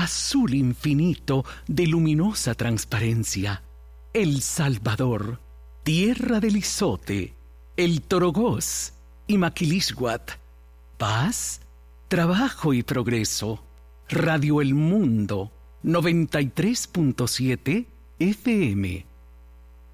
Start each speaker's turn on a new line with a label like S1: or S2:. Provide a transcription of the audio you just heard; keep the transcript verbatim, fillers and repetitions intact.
S1: azul infinito de luminosa transparencia. El Salvador, tierra del Izote, el Torogós y Maquilisguat. Paz, trabajo y progreso. Radio El Mundo, noventa y tres punto siete F M.